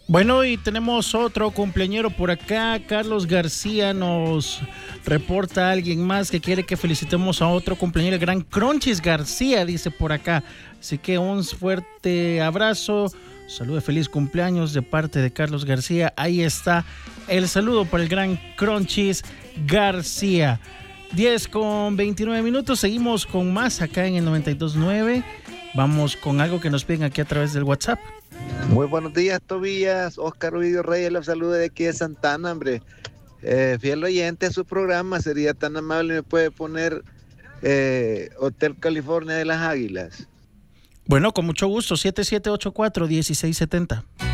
Bueno, y tenemos otro cumpleañero por acá. Carlos García nos reporta a alguien más que quiere que felicitemos a otro cumpleañero, el gran Cronchis García, dice por acá. Así que un fuerte abrazo, saludo, feliz cumpleaños de parte de Carlos García. Ahí está el saludo para el gran Cronchis García. 10:29, seguimos con más acá en el 92.9. Vamos con algo que nos piden aquí a través del WhatsApp. Muy buenos días, Tobías. Óscar Ovidio Reyes los saluda de aquí de Santana, hombre. Fiel oyente a su programa, sería tan amable, me puede poner Hotel California de las Águilas. Bueno, con mucho gusto, 7784-1670.